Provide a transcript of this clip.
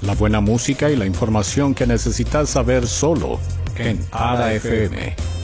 La buena música y la información que necesitas saber solo en Ara FM.